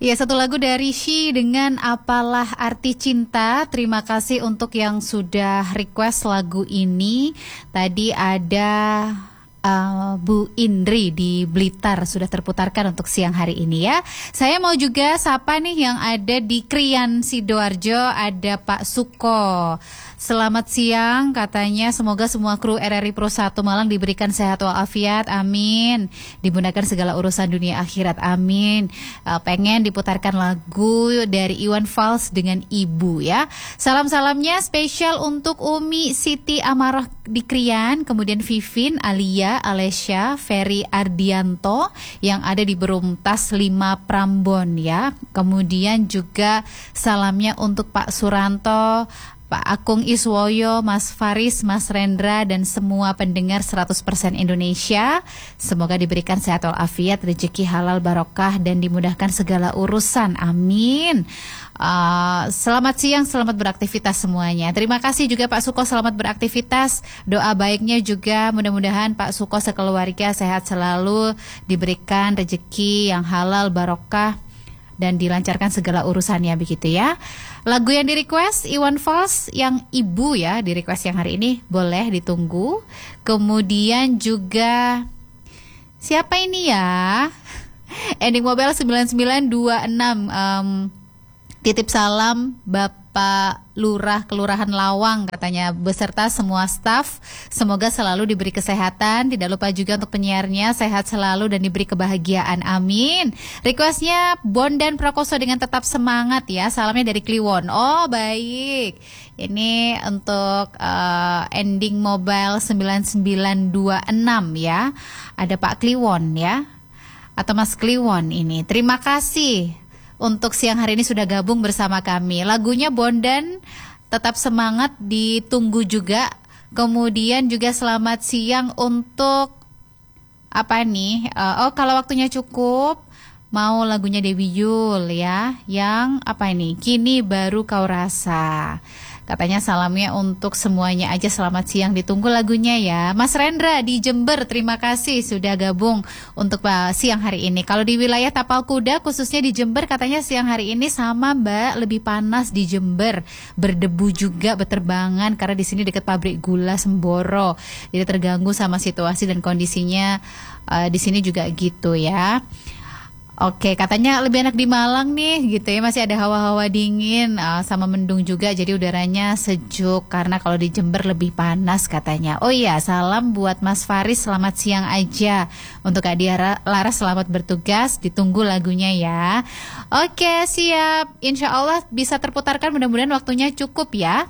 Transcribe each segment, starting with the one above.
Ya, satu lagu dari She dengan Apalah Arti Cinta. Terima kasih untuk yang sudah request lagu ini. Tadi ada Bu Indri di Blitar sudah terputarkan untuk siang hari ini ya. Saya mau juga sapa nih yang ada di Krian Sidoarjo, ada Pak Suko. Selamat siang, katanya semoga semua kru RRI Pro 1 Malang diberikan sehat walafiat, amin. Dimudahkan segala urusan dunia akhirat, amin. Pengen diputarkan lagu dari Iwan Fals dengan Ibu ya. Salam-salamnya spesial untuk Umi Siti Amarah di Krian, kemudian Vivin, Alia, Alesya, Ferry Ardianto yang ada di Berumtas 5 Prambon ya. Kemudian juga salamnya untuk Pak Suranto, Pak Akung Iswoyo, Mas Faris, Mas Rendra, dan semua pendengar 100% Indonesia. Semoga diberikan sehat walafiat, rezeki halal barokah, dan dimudahkan segala urusan. Amin. Selamat siang, selamat beraktivitas semuanya. Terima kasih juga Pak Suko, selamat beraktivitas. Doa baiknya juga mudah-mudahan Pak Suko sekeluarga sehat selalu, diberikan rezeki yang halal barokah, dan dilancarkan segala urusannya begitu ya. Lagu yang di request Iwan Fals yang Ibu ya, di request yang hari ini, boleh ditunggu. Kemudian juga siapa ini ya? Ending mobile 9926, titip salam Bapak Lurah Kelurahan Lawang katanya beserta semua staf. Semoga selalu diberi kesehatan. Tidak lupa juga untuk penyiarnya sehat selalu dan diberi kebahagiaan. Amin. Requestnya Bondan Prakoso dengan tetap semangat ya. Salamnya dari Kliwon. Oh baik. Ini untuk ending mobile 9926 ya. Ada Pak Kliwon ya. Atau Mas Kliwon ini. Terima kasih untuk siang hari ini sudah gabung bersama kami. Lagunya Bondan tetap semangat, ditunggu juga. Kemudian juga selamat siang untuk apa nih? Kalau waktunya cukup, mau lagunya Dewi Yul ya, yang apa ini? Kini baru kau rasa. Katanya salamnya untuk semuanya aja, selamat siang, ditunggu lagunya ya. Mas Rendra di Jember, terima kasih sudah gabung untuk siang hari ini. Kalau di wilayah Tapal Kuda, khususnya di Jember, katanya siang hari ini sama Mbak, lebih panas di Jember, berdebu juga, berterbangan karena di sini dekat pabrik gula Semboro, jadi terganggu sama situasi dan kondisinya di sini juga gitu ya. Oke, katanya lebih enak di Malang nih gitu ya, masih ada hawa-hawa dingin sama mendung juga, jadi udaranya sejuk karena kalau di Jember lebih panas katanya. Oh iya, salam buat Mas Faris, selamat siang aja. Untuk Kak Dia Laras, selamat bertugas, ditunggu lagunya ya. Oke, siap, insya Allah bisa terputarkan, mudah-mudahan waktunya cukup ya.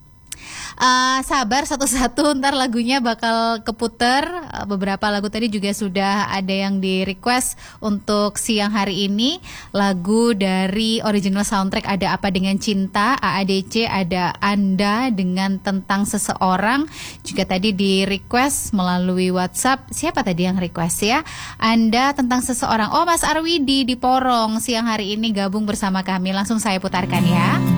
Sabar satu-satu, ntar lagunya bakal keputer. Beberapa lagu tadi juga sudah ada yang di request untuk siang hari ini. Lagu dari original soundtrack ada Apa Dengan Cinta, AADC ada Anda dengan Tentang Seseorang. Juga tadi di request melalui WhatsApp. Siapa tadi yang request ya? Anda Tentang Seseorang. Oh, Mas Arwidi di Porong siang hari ini gabung bersama kami. Langsung saya putarkan ya.